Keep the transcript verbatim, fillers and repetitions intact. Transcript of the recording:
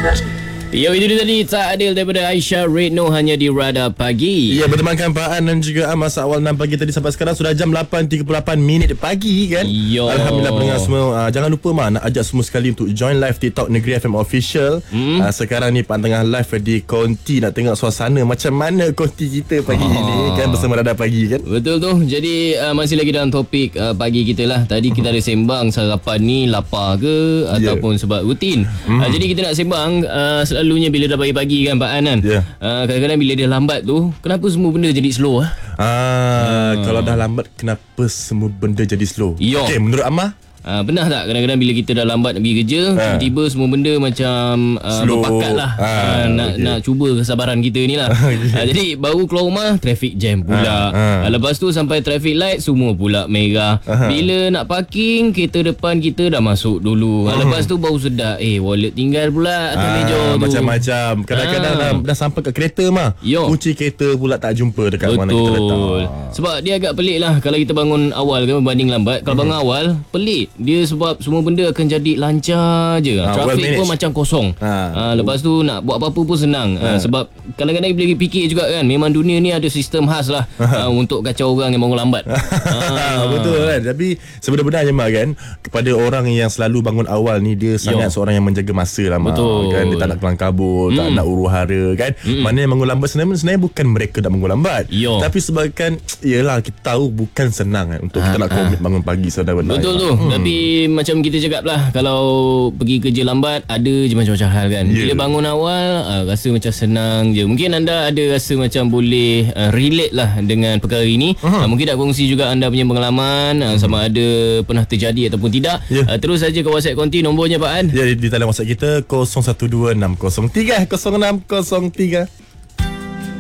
Yo, itu dia tadi Tak Adil daripada Aisyah Redno hanya di Radar Pagi. Ya, bertemankan Pak An dan juga Am masa awal enam pagi tadi sampai sekarang sudah jam lapan tiga puluh lapan minit pagi kan. Yo. Alhamdulillah pendengar semua, uh, jangan lupa mak nak ajak semua sekali untuk join live TikTok Negeri F M Official. hmm. uh, Sekarang ni Pak tengah live di Konti, nak tengok suasana macam mana Konti kita pagi oh. ini kan, bersama Radar Pagi kan. Betul tu. Jadi uh, masih lagi dalam topik uh, pagi kita lah. Tadi kita ada sembang sarapan ni lapar ke yeah. ataupun sebab rutin. hmm. uh, Jadi kita nak sembang uh, selalunya bila dah pagi-pagi kan Pak An kan. yeah. uh, Kadang-kadang bila dia lambat tu, kenapa semua benda jadi slow ah? Ah, hmm. Kalau dah lambat, kenapa semua benda jadi slow? Okey, menurut Amah? Uh, pernah tak kadang-kadang bila kita dah lambat nak pergi kerja, ha. tiba-tiba semua benda macam uh, berpakat lah. ha, uh, nak, okay. nak cuba kesabaran kita ni lah. okay. uh, Jadi baru keluar rumah, traffic jam pula. ha. Uh, Lepas tu sampai traffic light, semua pula merah. ha. Bila nak parking, kereta depan kita dah masuk dulu. ha. Lepas tu baru sedar, eh wallet tinggal pula atas ha, meja tu. Macam-macam. Kadang-kadang ha. dah, dah sampai kat kereta mah, Yo. kunci kereta pula tak jumpa dekat Betul. mana kita letak. Sebab dia agak pelik lah kalau kita bangun awal kan berbanding lambat. Kalau hmm. bangun awal, pelik. Dia sebab semua benda akan jadi lancar je. ha, Trafik well pun macam kosong. ha. Ha, Lepas tu nak buat apa-apa pun senang. ha. Ha, sebab kadang-kadang bila fikir juga kan, memang dunia ni ada sistem khas lah ha, untuk kacau orang yang bangun lambat. ha. Betul kan. Tapi sebenarnya mak kan, kepada orang yang selalu bangun awal ni, dia sangat Yo. seorang yang menjaga masa lah mak. Betul kan. Dia tak nak kelang kabut, hmm. tak nak huru hara kan. hmm. Mana yang bangun lambat sebenarnya, sebenarnya bukan mereka nak bangun lambat. Yo. Tapi sebabkan yelah, kita tahu bukan senang kan, untuk ha. kita nak komit bangun pagi sebenarnya. Betul tu. hmm. Tapi macam kita cakap lah, kalau pergi kerja lambat, ada je macam-macam hal kan. yeah. Bila bangun awal, uh, rasa macam senang je. Mungkin anda ada rasa macam boleh uh, relate lah dengan perkara ini. uh-huh. uh, Mungkin nak kongsi juga anda punya pengalaman, uh, uh-huh. sama ada pernah terjadi ataupun tidak. yeah. uh, Terus saja ke WhatsApp Konti, nombornya Pak An. Ya, yeah, di talian WhatsApp kita kosong satu dua enam kosong tiga kosong enam kosong tiga.